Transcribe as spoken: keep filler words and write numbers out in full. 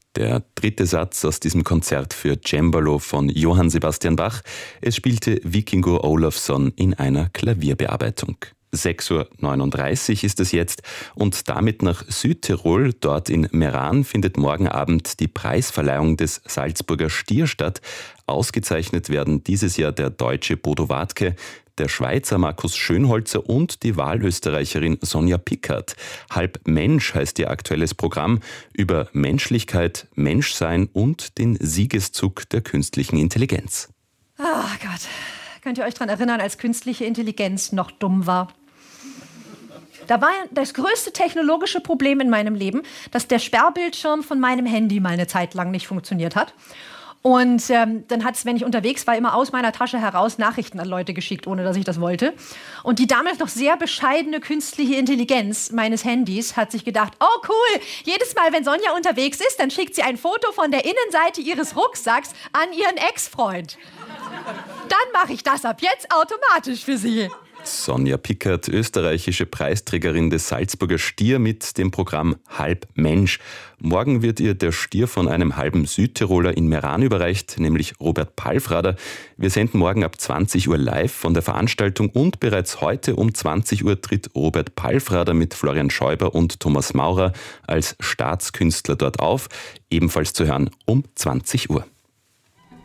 Der dritte Satz aus diesem Konzert für Cembalo von Johann Sebastian Bach. Es spielte Víkingur Ólafsson in einer Klavierbearbeitung. sechs Uhr neununddreißig ist es jetzt und damit nach Südtirol. Dort in Meran findet morgen Abend die Preisverleihung des Salzburger Stier statt. Ausgezeichnet werden dieses Jahr der deutsche Bodo Wartke, der Schweizer Markus Schönholzer und die Wahlösterreicherin Sonja Pickert. Halb Mensch heißt ihr aktuelles Programm über Menschlichkeit, Menschsein und den Siegeszug der künstlichen Intelligenz. Ach Gott, könnt ihr euch daran erinnern, als künstliche Intelligenz noch dumm war? Da war das größte technologische Problem in meinem Leben, dass der Sperrbildschirm von meinem Handy mal eine Zeit lang nicht funktioniert hat. Und ähm, dann hat es, wenn ich unterwegs war, immer aus meiner Tasche heraus Nachrichten an Leute geschickt, ohne dass ich das wollte. Und die damals noch sehr bescheidene künstliche Intelligenz meines Handys hat sich gedacht, oh cool, jedes Mal, wenn Sonja unterwegs ist, dann schickt sie ein Foto von der Innenseite ihres Rucksacks an ihren Ex-Freund. Dann mache ich das ab jetzt automatisch für sie. Sonja Pickert, österreichische Preisträgerin des Salzburger Stier mit dem Programm Halb Mensch. Morgen wird ihr der Stier von einem halben Südtiroler in Meran überreicht, nämlich Robert Palfrader. Wir senden morgen ab zwanzig Uhr live von der Veranstaltung und bereits heute um zwanzig Uhr tritt Robert Palfrader mit Florian Schäuber und Thomas Maurer als Staatskünstler dort auf. Ebenfalls zu hören um zwanzig Uhr.